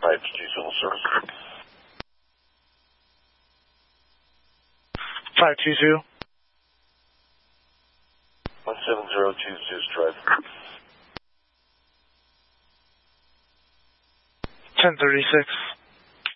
Type 2 civil service. 522. 17020 Zeus Drive. 1036.